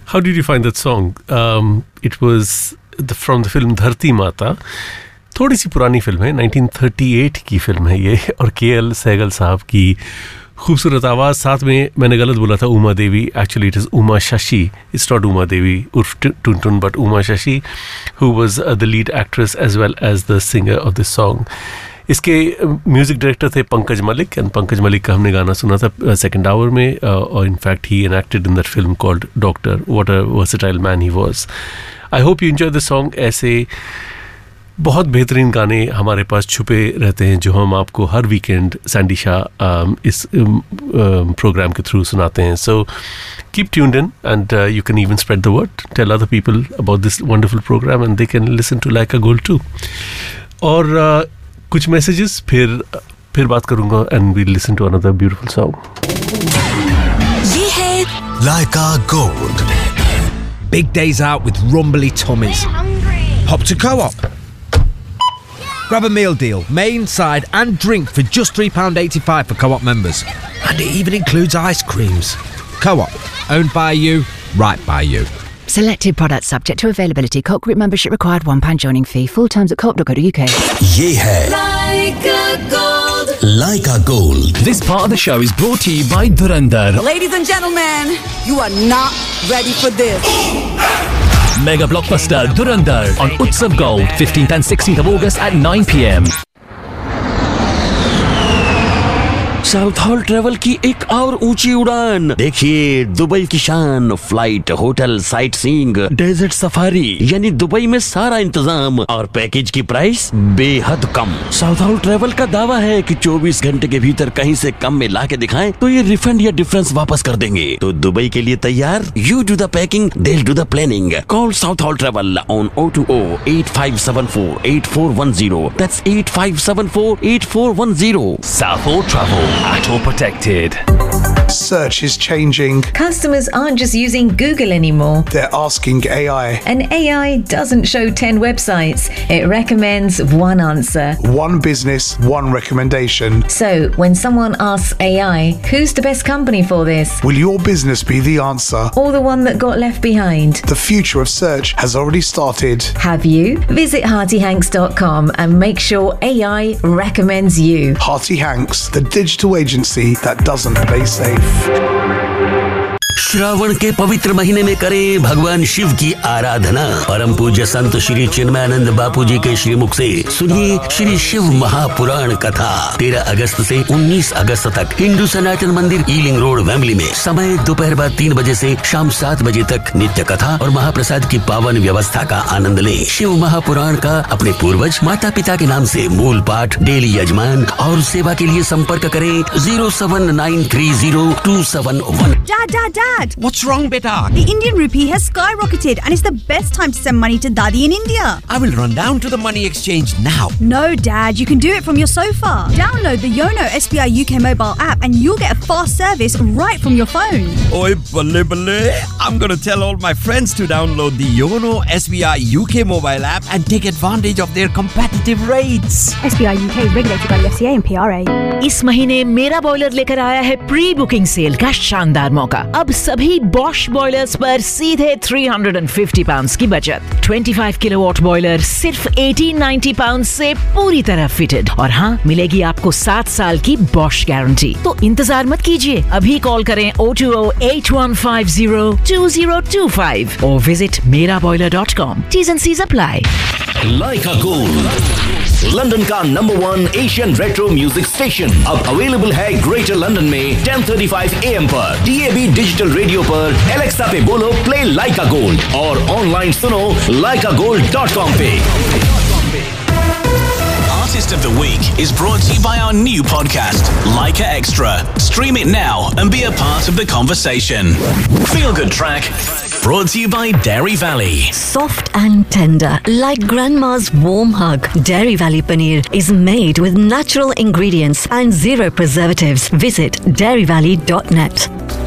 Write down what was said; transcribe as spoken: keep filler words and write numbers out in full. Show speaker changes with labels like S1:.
S1: How did you find that song? Um, it was the, from the film Dharti Mata. थोड़ी सी पुरानी film है, nineteen thirty eight की film है ये, और के एल सहगल साहब की खूबसूरत आवाज़. साथ में मैंने गलत बोला था Uma Devi, actually it is Uma Shashi. It's not Uma Devi उर्फ टुन टुन but Uma Shashi, who was the lead actress as well as the singer of this song. इसके म्यूज़िक डायरेक्टर थे पंकज मलिक, एंड पंकज मलिक का हमने गाना सुना था सेकंड आवर में, और in fact he एनैक्टेड in that film called doctor. What a versatile man he was. I hope you enjoy this song. ऐसे बहुत बेहतरीन गाने हमारे पास छुपे रहते हैं जो हम आपको हर वीकेंड सैंडी शाह इस प्रोग्राम के थ्रू सुनाते हैं. So keep tuned in and you can even spread the word, tell other people about this wonderful programme and they can listen to like a gold to. और uh, कुछ messages, फिर फिर बात करूंगा and we listen to another beautiful song.
S2: ये है
S3: Like a Gold.
S4: Big days out with rumbly tummies. Hop to Co-op. Grab a meal deal, main, side and drink for just three pounds eighty-five for Co-op members. And it even includes ice creams. Co-op, owned by you, right by you.
S5: Selected products subject to availability. Co-op group membership required. one pound joining fee. Full terms at co op dot co dot u k.
S3: ये है
S2: Like a Gold.
S3: Like a Gold.
S6: This part of the show is brought to you by Dhurandhar.
S7: Ladies and gentlemen, you are not ready for this.
S6: Mega blockbuster Dhurandhar on Utsav Gold, fifteenth and sixteenth of August at nine p m.
S8: South hall travel की एक और ऊंची उड़ान. देखिए Dubai की शान, flight, hotel, sight seeing, desert safari, यानी Dubai में सारा इंतजाम और पैकेज की प्राइस बेहद कम. साउथ हॉल ट्रेवल का दावा है कि चौबीस घंटे के भीतर कहीं से कम में ला के दिखाएं तो ये रिफंड या डिफरेंस वापस कर देंगे. तो दुबई के लिए तैयार? You do the packing, they'll do the planning. Call South Hall Travel on zero two zero eight five seven four eight four one zero. That's eight five seven four eight four one zero.
S6: South Hall Travel. At all protected.
S9: Search is changing.
S10: Customers aren't just using Google anymore.
S9: They're asking A I.
S10: And A I doesn't show ten websites. It recommends one answer.
S9: One business, one recommendation.
S10: So, when someone asks A I, who's the best company for this?
S9: Will your business be the answer?
S10: Or the one that got left behind?
S9: The future of search has already started.
S10: Have you? Visit hearty hanks dot com and make sure A I recommends you.
S9: Hearty Hanks, the digital agency that doesn't play safe.
S8: Shravan के पवित्र महीने में करें भगवान शिव की आराधना. परम पूज्य संत श्री चिन्मयानंद बापू जी के श्रीमुख से सुनिए श्री शिव महापुराण कथा. तेरह अगस्त से उन्नीस अगस्त तक हिंदू सनातन मंदिर ईलिंग रोड वेम्बली में. समय दोपहर बाद तीन बजे से शाम सात बजे तक. नित्य कथा और महाप्रसाद की पावन व्यवस्था का आनंद लें. शिव महापुराण का अपने पूर्वज माता पिता के नाम से मूल पाठ, डेली यजमान और सेवा के लिए संपर्क करें zero seven nine three zero to seven one.
S7: Dad, Dad, Dad.
S4: What's wrong, beta?
S7: The Indian rupee has skyrocketed and it's the best time to send money to Daddy in India.
S4: I will run down to the money exchange now.
S7: No, Dad, you can do it from your sofa. Download the Yono S B I U K mobile app and you'll get a fast service right from your phone.
S4: Oi, balle balle. I'm going to tell all my friends to download the Yono S B I U K mobile app and take advantage of their competitive rates.
S7: S B I U K regulated by the F C A and P R A.
S5: इस महीने मेरा boiler लेकर आया है pre booking cell का शानदार मौका. अब सभी बॉश बॉयलर्स पर सीधे तीन सौ पचास पाउंड्स की बचत. पच्चीस किलोवाट बॉयलर सिर्फ अठारह सौ नब्बे पाउंड्स से पूरी तरह फिटेड. और हाँ, मिलेगी आपको सात साल की बॉश गारंटी. तो इंतजार मत कीजिए, अभी कॉल करें zero two zero eight one five zero two zero two five और विजिट मेरा boiler dot com. T's and C's apply.
S3: Like a Gold. London का number one Asian retro music station अब अवेलेबल है greater London में ten thirty-five A M पर. D A B digital radio पर Alexa पे बोलो play like a gold और online सुनो like a gold dot com पे.
S11: Artist of the Week is brought to you by our new podcast, Leica Extra. Stream it now and be a part of the conversation. Feel Good Track, brought to you by Dairy Valley.
S2: Soft and tender, like grandma's warm hug. Dairy Valley paneer is made with natural ingredients and zero preservatives. Visit dairy valley dot net.